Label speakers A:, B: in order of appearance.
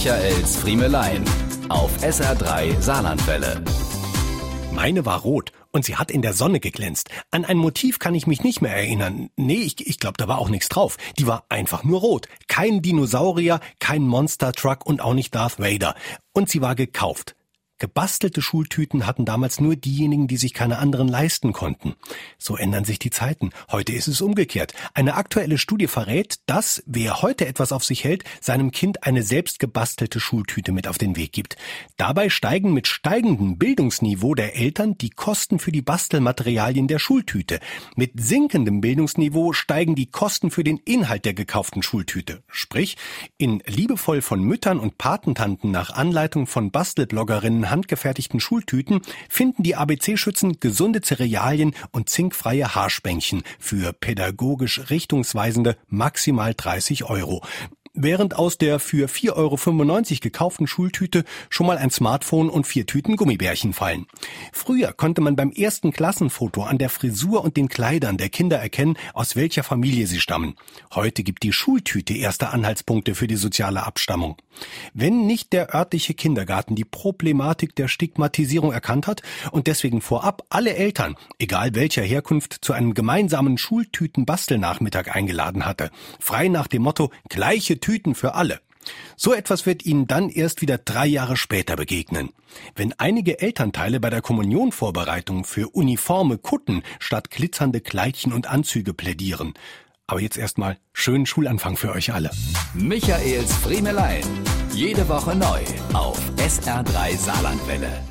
A: Michaels Friemelein auf SR3 Saarlandwelle.
B: Meine war rot und sie hat in der Sonne geglänzt. An ein Motiv kann ich mich nicht mehr erinnern. Nee, ich glaube, da war auch nichts drauf. Die war einfach nur rot. Kein Dinosaurier, kein Monster Truck und auch nicht Darth Vader. Und sie war gekauft. Gebastelte Schultüten hatten damals nur diejenigen, die sich keine anderen leisten konnten. So ändern sich die Zeiten. Heute ist es umgekehrt. Eine aktuelle Studie verrät, dass, wer heute etwas auf sich hält, seinem Kind eine selbst gebastelte Schultüte mit auf den Weg gibt. Dabei steigen mit steigendem Bildungsniveau der Eltern die Kosten für die Bastelmaterialien der Schultüte. Mit sinkendem Bildungsniveau steigen die Kosten für den Inhalt der gekauften Schultüte. Sprich, in liebevoll von Müttern und Patentanten nach Anleitung von Bastelbloggerinnen handgefertigten Schultüten finden die ABC-Schützen gesunde Cerealien und zinkfreie Haarspänkchen für pädagogisch richtungsweisende maximal 30 €. Während aus der für 4,95 € gekauften Schultüte schon mal ein Smartphone und 4 Tüten Gummibärchen fallen. Früher konnte man beim ersten Klassenfoto an der Frisur und den Kleidern der Kinder erkennen, aus welcher Familie sie stammen. Heute gibt die Schultüte erste Anhaltspunkte für die soziale Abstammung. Wenn nicht der örtliche Kindergarten die Problematik der Stigmatisierung erkannt hat und deswegen vorab alle Eltern, egal welcher Herkunft, zu einem gemeinsamen Schultüten-Bastelnachmittag eingeladen hatte, frei nach dem Motto gleiche Tüten für alle. So etwas wird Ihnen dann erst wieder 3 Jahre später begegnen. Wenn einige Elternteile bei der Kommunionvorbereitung für uniforme Kutten statt glitzernde Kleidchen und Anzüge plädieren. Aber jetzt erstmal schönen Schulanfang für euch alle.
A: Michaels Friemelein. Jede Woche neu auf SR3 Saarlandwelle.